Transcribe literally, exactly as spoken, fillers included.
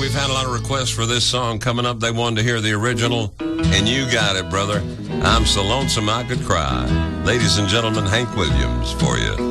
we've had a lot of requests for this song coming up. They wanted to hear the original, and you got it, brother. I'm so lonesome I could cry. Ladies and gentlemen, Hank Williams for you.